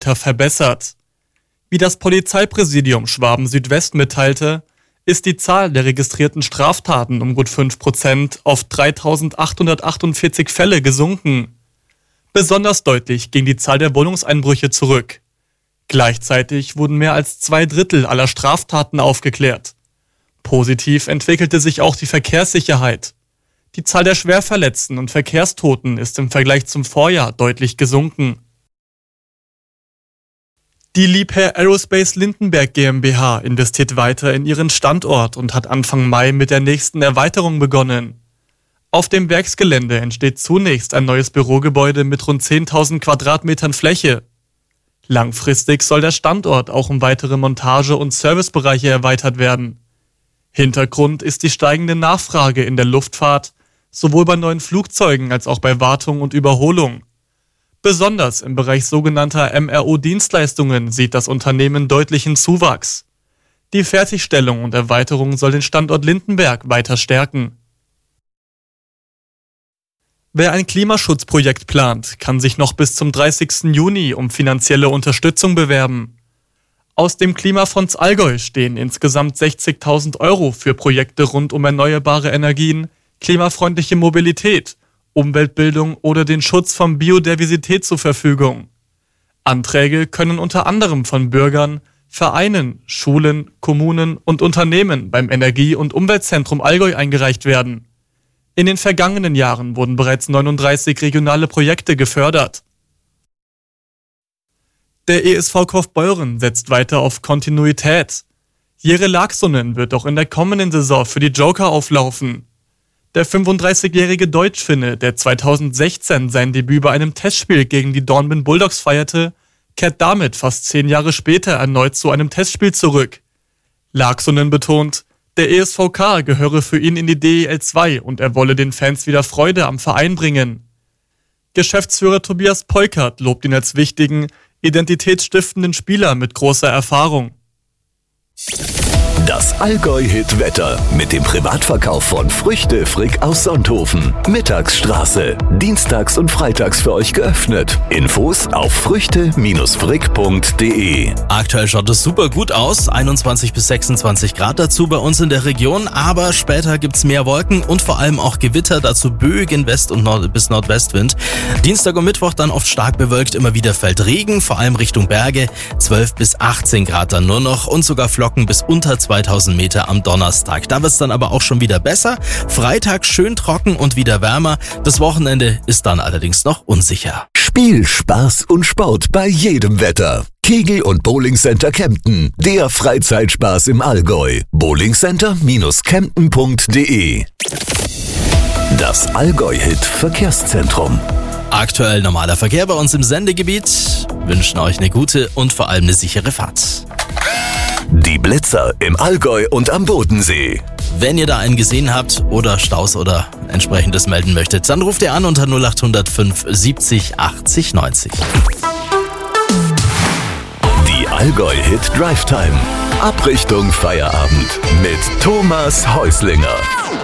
weiter verbessert. Wie das Polizeipräsidium Schwaben-Südwest mitteilte, ist die Zahl der registrierten Straftaten um gut 5% auf 3.848 Fälle gesunken. Besonders deutlich ging die Zahl der Wohnungseinbrüche zurück. Gleichzeitig wurden mehr als 2/3 aller Straftaten aufgeklärt. Positiv entwickelte sich auch die Verkehrssicherheit. Die Zahl der Schwerverletzten und Verkehrstoten ist im Vergleich zum Vorjahr deutlich gesunken. Die Liebherr Aerospace Lindenberg GmbH investiert weiter in ihren Standort und hat Anfang Mai mit der nächsten Erweiterung begonnen. Auf dem Werksgelände entsteht zunächst ein neues Bürogebäude mit rund 10.000 Quadratmetern Fläche. Langfristig soll der Standort auch um weitere Montage- und Servicebereiche erweitert werden. Hintergrund ist die steigende Nachfrage in der Luftfahrt, sowohl bei neuen Flugzeugen als auch bei Wartung und Überholung. Besonders im Bereich sogenannter MRO-Dienstleistungen sieht das Unternehmen deutlichen Zuwachs. Die Fertigstellung und Erweiterung soll den Standort Lindenberg weiter stärken. Wer ein Klimaschutzprojekt plant, kann sich noch bis zum 30. Juni um finanzielle Unterstützung bewerben. Aus dem Klimafonds Allgäu stehen insgesamt 60.000 € für Projekte rund um erneuerbare Energien, klimafreundliche Mobilität, Umweltbildung oder den Schutz von Biodiversität zur Verfügung. Anträge können unter anderem von Bürgern, Vereinen, Schulen, Kommunen und Unternehmen beim Energie- und Umweltzentrum Allgäu eingereicht werden. In den vergangenen Jahren wurden bereits 39 regionale Projekte gefördert. Der ESV Kaufbeuren setzt weiter auf Kontinuität. Jere Laaksonen wird auch in der kommenden Saison für die Joker auflaufen. Der 35-jährige Deutschfinne, der 2016 sein Debüt bei einem Testspiel gegen die Dornbirn Bulldogs feierte, kehrt damit fast 10 Jahre später erneut zu einem Testspiel zurück. Laaksonen betont, der ESVK gehöre für ihn in die DEL 2 und er wolle den Fans wieder Freude am Verein bringen. Geschäftsführer Tobias Peukert lobt ihn als wichtigen, identitätsstiftenden Spieler mit großer Erfahrung. Das Allgäu-Hit-Wetter mit dem Privatverkauf von Früchte Frick aus Sonthofen. Mittagsstraße. Dienstags und freitags für euch geöffnet. Infos auf früchte-frick.de. Aktuell schaut es super gut aus. 21 bis 26 Grad dazu bei uns in der Region. Aber später gibt's mehr Wolken und vor allem auch Gewitter. Dazu böigen West- und bis Nordwestwind. Dienstag und Mittwoch dann oft stark bewölkt. Immer wieder fällt Regen, vor allem Richtung Berge. 12 bis 18 Grad dann nur noch und sogar Flocken bis unter 2000 Meter am Donnerstag. Da wird's dann aber auch schon wieder besser. Freitag schön trocken und wieder wärmer. Das Wochenende ist dann allerdings noch unsicher. Spiel, Spaß und Sport bei jedem Wetter. Kegel- und Bowlingcenter Kempten. Der Freizeitspaß im Allgäu. bowlingcenter-kempten.de. Das Allgäu-Hit-Verkehrszentrum. Aktuell normaler Verkehr bei uns im Sendegebiet. Wünschen euch eine gute und vor allem eine sichere Fahrt. Die Blitzer im Allgäu und am Bodensee. Wenn ihr da einen gesehen habt oder Staus oder entsprechendes melden möchtet, dann ruft ihr an unter 0800 570 80 90. Die Allgäu-Hit Drive Time. Abrichtung Feierabend mit Thomas Häuslinger.